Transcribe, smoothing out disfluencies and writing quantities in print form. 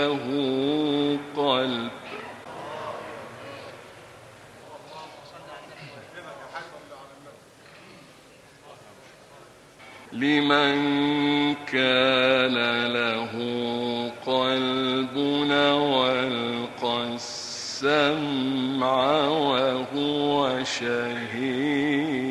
له قلب. لمن كان له قلب والقى السمع وهو شهيد.